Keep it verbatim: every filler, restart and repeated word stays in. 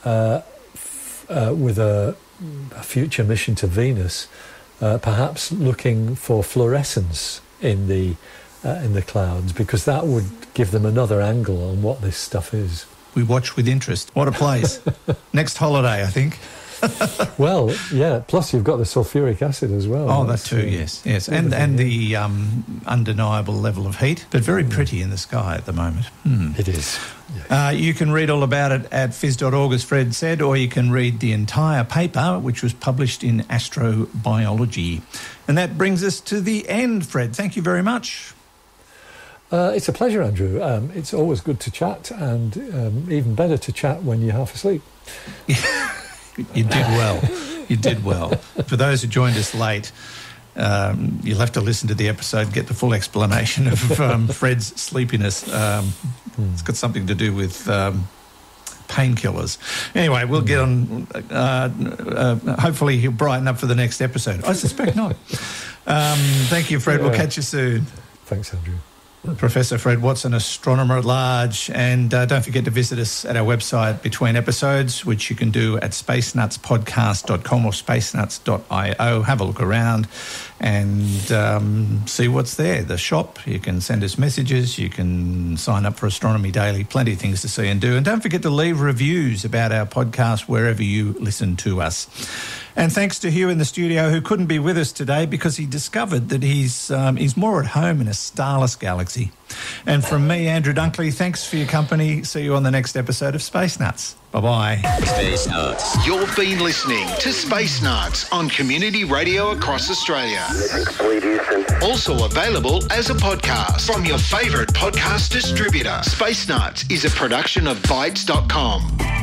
uh, f- uh, with a, a future mission to Venus, uh, perhaps looking for fluorescence in the uh, in the clouds, because that would give them another angle on what this stuff is. We watch with interest. What a place. Next holiday, I think. Well, yeah, plus you've got the sulfuric acid as well. Oh, that too, uh, yes, yes. And and the um, undeniable level of heat, but very pretty in the sky at the moment. Hmm. It is. Yes. Uh, you can read all about it at phys dot org, as Fred said, or you can read the entire paper, which was published in Astrobiology. And that brings us to the end, Fred. Thank you very much. Uh, it's a pleasure, Andrew. Um, it's always good to chat, and um, even better to chat when you're half asleep. You did well. You did well. For those who joined us late, um, you'll have to listen to the episode, get the full explanation of um, Fred's sleepiness. Um, mm. It's got something to do with um, painkillers. Anyway, we'll get on. Uh, uh, hopefully he'll brighten up for the next episode. I suspect not. Um, thank you, Fred. Yeah. We'll catch you soon. Thanks, Andrew. Professor Fred Watson, astronomer at large. And uh, don't forget to visit us at our website between episodes, which you can do at space nuts podcast dot com or space nuts dot io. Have a look around and um, see what's there. The shop, you can send us messages, you can sign up for Astronomy Daily, plenty of things to see and do. And don't forget to leave reviews about our podcast wherever you listen to us. And thanks to Hugh in the studio, who couldn't be with us today because he discovered that he's um, he's more at home in a starless galaxy. And from me, Andrew Dunkley, thanks for your company. See you on the next episode of Space Nuts. Bye-bye. Space Nuts. You've been listening to Space Nuts on Community Radio across Australia. Also available as a podcast from your favourite podcast distributor. Space Nuts is a production of Bytes dot com.